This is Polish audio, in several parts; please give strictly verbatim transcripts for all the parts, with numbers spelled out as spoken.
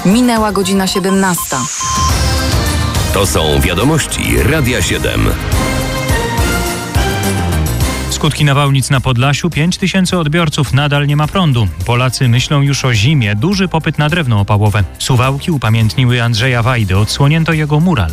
Minęła godzina siedemnasta. To są wiadomości Radia siedem. Skutki nawałnic na Podlasiu. pięć tysięcy odbiorców nadal nie ma prądu. Polacy myślą już o zimie. Duży popyt na drewno opałowe. Suwałki upamiętniły Andrzeja Wajdę. Odsłonięto jego mural.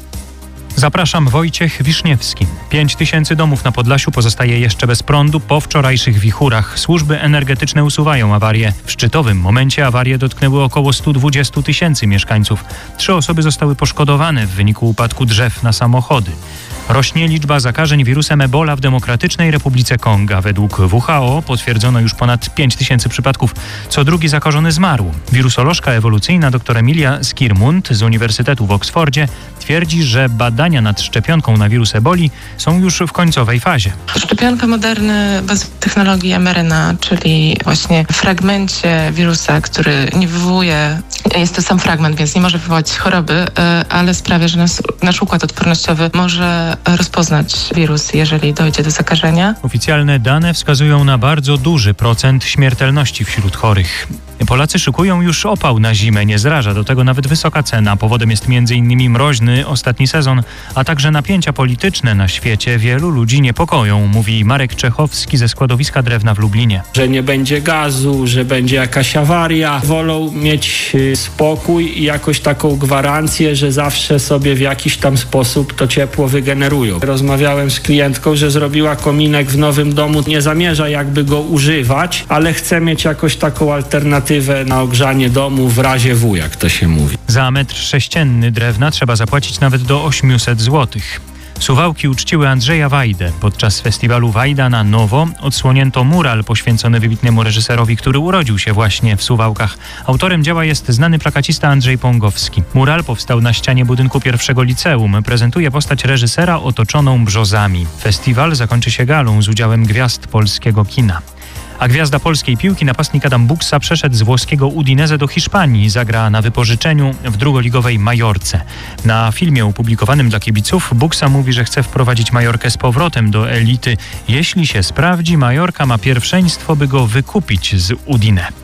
Zapraszam, Wojciech Wiszniewski. pięć tysięcy domów na Podlasiu pozostaje jeszcze bez prądu po wczorajszych wichurach. Służby energetyczne usuwają awarię. W szczytowym momencie awarie dotknęły około sto dwadzieścia tysięcy mieszkańców. Trzy osoby zostały poszkodowane w wyniku upadku drzew na samochody. Rośnie liczba zakażeń wirusem Ebola w Demokratycznej Republice Konga. Według W H O potwierdzono już ponad pięć tysięcy przypadków. Co drugi zakażony zmarł. Wirusolożka ewolucyjna dr Emilia Skirmund z Uniwersytetu w Oksfordzie twierdzi, że badania nad szczepionką na wirus Eboli są już w końcowej fazie. Szczepionka Moderny bazuje na technologii em er en a, czyli właśnie fragmencie wirusa, który nie wywołuje, jest to sam fragment, więc nie może wywołać choroby, ale sprawia, że nas, nasz układ odpornościowy może rozpoznać wirus, jeżeli dojdzie do zakażenia. Oficjalne dane wskazują na bardzo duży procent śmiertelności wśród chorych. Polacy szykują już opał na zimę, nie zraża do tego nawet wysoka cena. Powodem jest między innymi mroźny ostatni sezon, a także napięcia polityczne na świecie. Wielu ludzi niepokoją, mówi Marek Czechowski ze składowiska drewna w Lublinie. Że nie będzie gazu, że będzie jakaś awaria. Wolą mieć spokój i jakoś taką gwarancję, że zawsze sobie w jakiś tam sposób to ciepło wygenerują. Rozmawiałem z klientką, że zrobiła kominek w nowym domu, nie zamierza jakby go używać, ale chce mieć jakoś taką alternatywę na ogrzanie domu w razie W, jak to się mówi. Za metr sześcienny drewna trzeba zapłacić nawet do osiemset złotych. Suwałki uczciły Andrzeja Wajdę. Podczas festiwalu Wajda na Nowo odsłonięto mural poświęcony wybitnemu reżyserowi, który urodził się właśnie w Suwałkach. Autorem dzieła jest znany plakacista Andrzej Pągowski. Mural powstał na ścianie budynku pierwszego liceum. Prezentuje postać reżysera otoczoną brzozami. Festiwal zakończy się galą z udziałem gwiazd polskiego kina. A gwiazda polskiej piłki, napastnik Adam Buksa, przeszedł z włoskiego Udinese do Hiszpanii. Zagra na wypożyczeniu w drugoligowej Majorce. Na filmie opublikowanym dla kibiców Buksa mówi, że chce wprowadzić Majorkę z powrotem do elity. Jeśli się sprawdzi, Majorka ma pierwszeństwo, by go wykupić z Udine.